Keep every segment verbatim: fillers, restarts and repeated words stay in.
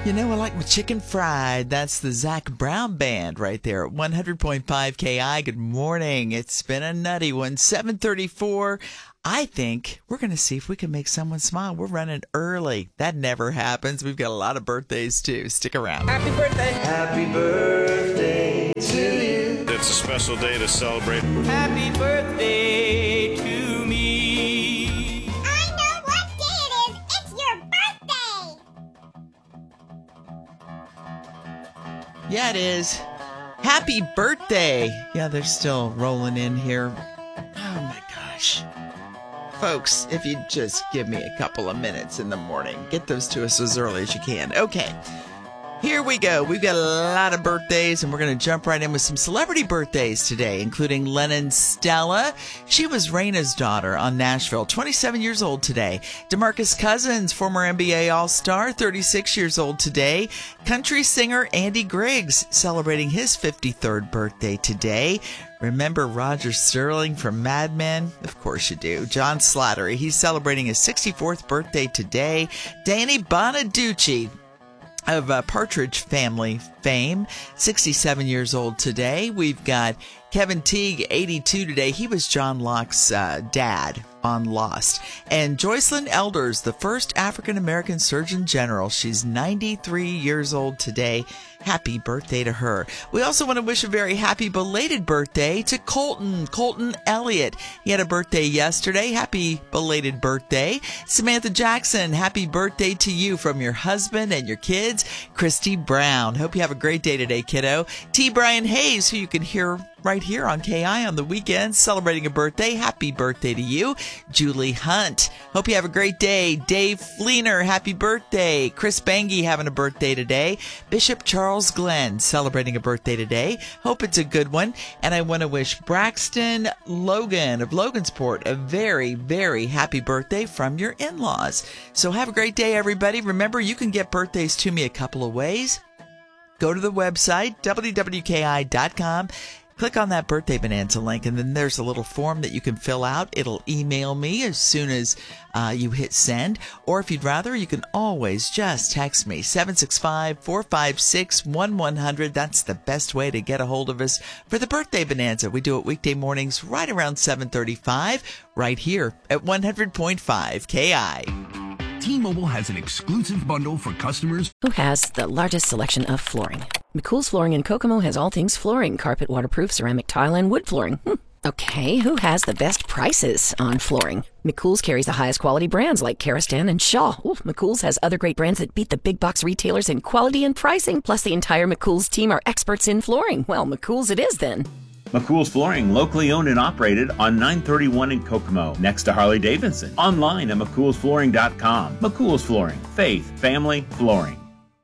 You know, I like my chicken fried. That's the Zach Brown Band right there at one hundred point five K I. Good morning. It's been a nutty one. seven thirty-four. I think we're going to see if we can make someone smile. We're running early. That never happens. We've got a lot of birthdays, too. Stick around. Happy birthday. Happy birthday to you. It's a special day to celebrate. Happy birthday to me. I know what day it is. It's your birthday. Yeah, it is. Happy birthday. Yeah, they're still rolling in here. Oh, my gosh. Folks, if you just give me a couple of minutes in the morning, get those to us as early as you can. Okay, here we go. We've got a lot of birthdays, and we're going to jump right in with some celebrity birthdays today, including Lennon Stella. She was Raina's daughter on Nashville, twenty-seven years old today. DeMarcus Cousins, former N B A All-Star, thirty-six years old today. Country singer Andy Griggs, celebrating his fifty-third birthday today. Remember Roger Sterling from Mad Men? Of course you do. John Slattery, he's celebrating his sixty-fourth birthday today. Danny Bonaducci of uh, Partridge Family fame, sixty-seven years old today. We've got Kevin Teague, eighty-two today. He was John Locke's uh, dad on Lost. And Joycelyn Elders, the first African-American Surgeon General. She's ninety-three years old today. Happy birthday to her. We also want to wish a very happy belated birthday to Colton, Colton Elliott. He had a birthday yesterday. Happy belated birthday. Samantha Jackson, happy birthday to you from your husband and your kids. Christy Brown, hope you have a great day today, kiddo. T. Brian Hayes, who you can hear right here on K I on the weekends, celebrating a birthday. Happy birthday to you. Julie Hunt, hope you have a great day. Dave Fleener, happy birthday. Chris Bangy having a birthday today. Bishop Charles Glenn celebrating a birthday today. Hope it's a good one. And I want to wish Braxton Logan of Logansport a very, very happy birthday from your in-laws. So have a great day, everybody. Remember, you can get birthdays to me a couple of ways. Go to the website, w w k i dot com. Click on that Birthday Bonanza link, and then there's a little form that you can fill out. It'll email me as soon as uh, you hit send. Or if you'd rather, you can always just text me, seven six five, four five six, one one zero zero. That's the best way to get a hold of us for the Birthday Bonanza. We do it weekday mornings right around seven thirty-five, right here at one hundred point five K I. T-Mobile has an exclusive bundle for customers who has the largest selection of flooring. McCool's Flooring in Kokomo has all things flooring, carpet, waterproof, ceramic tile, and wood flooring. Hmm. Okay, who has the best prices on flooring? McCool's carries the highest quality brands like Karastan and Shaw. Ooh, McCool's has other great brands that beat the big box retailers in quality and pricing. Plus, the entire McCool's team are experts in flooring. Well, McCool's it is then. McCool's Flooring, locally owned and operated on nine thirty-one in Kokomo, next to Harley Davidson. Online at mccool's flooring dot com. McCool's Flooring, faith, family, flooring.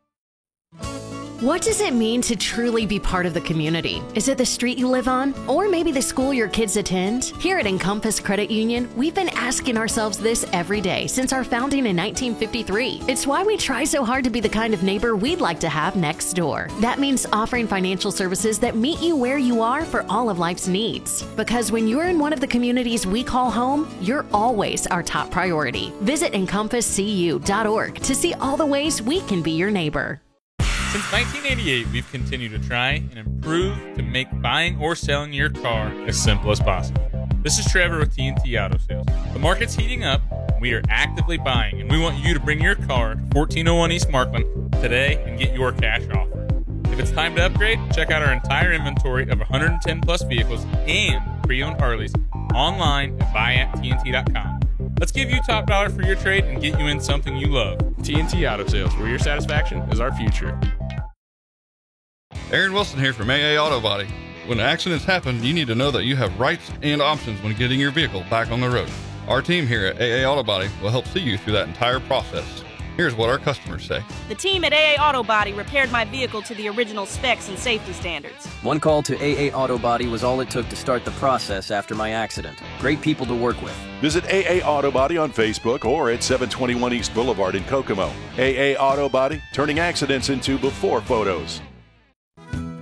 What does it mean to truly be part of the community? Is it the street you live on? Or maybe the school your kids attend? Here at Encompass Credit Union, we've been asking ourselves this every day since our founding in nineteen fifty-three. It's why we try so hard to be the kind of neighbor we'd like to have next door. That means offering financial services that meet you where you are for all of life's needs. Because when you're in one of the communities we call home, you're always our top priority. Visit encompass c u dot org to see all the ways we can be your neighbor. Since nineteen eighty-eight, we've continued to try and improve to make buying or selling your car as simple as possible. This is Trevor with T N T Auto Sales. The market's heating up, we are actively buying, and we want you to bring your car to fourteen oh one East Markland today and get your cash offer. If it's time to upgrade, check out our entire inventory of one hundred ten plus vehicles and pre-owned Harleys online at buy at t n t dot com. Let's give you top dollar for your trade and get you in something you love. T N T Auto Sales, where your satisfaction is our future. Aaron Wilson here from A A Auto Body. When accidents happen, you need to know that you have rights and options when getting your vehicle back on the road. Our team here at A A Auto Body will help see you through that entire process. Here's what our customers say. The team at A A Auto Body repaired my vehicle to the original specs and safety standards. One call to A A Auto Body was all it took to start the process after my accident. Great people to work with. Visit A A Auto Body on Facebook or at seven twenty-one East Boulevard in Kokomo. A A Auto Body, turning accidents into before photos.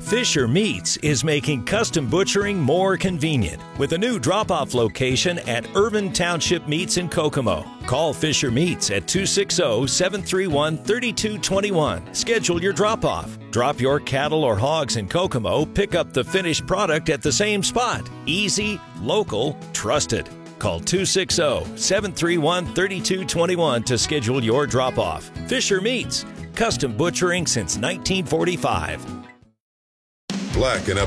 Fisher Meats is making custom butchering more convenient with a new drop-off location at Irvin Township Meats in Kokomo. Call Fisher Meats at two six zero, seven three one, three two two one. Schedule your drop-off. Drop your cattle or hogs in Kokomo, pick up the finished product at the same spot. Easy, local, trusted. Call two six zero, seven three one, three two two one to schedule your drop-off. Fisher Meats, custom butchering since nineteen forty-five. Black and